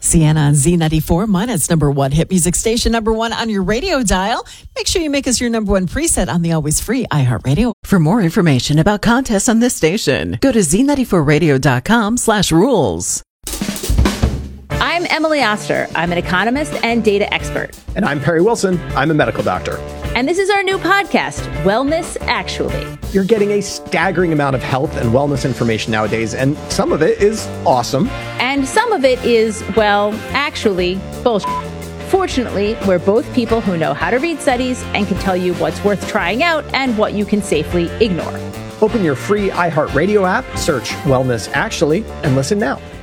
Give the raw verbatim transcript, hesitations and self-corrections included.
Sienna on Z ninety-four, Minot's number one hit music station, number one on your radio dial. Make sure you make us your number one preset on the always free iHeartRadio. For more information about contests on this station, go to z ninety-four radio dot com slash rules. I'm Emily Oster. I'm an economist and data expert. And I'm Perry Wilson. I'm a medical doctor. And this is our new podcast, Wellness Actually. You're getting a staggering amount of health and wellness information nowadays, and some of it is awesome. And some of it is, well, actually, bullshit. Fortunately, we're both people who know how to read studies and can tell you what's worth trying out and what you can safely ignore. Open your free iHeartRadio app, search Wellness Actually, and listen now.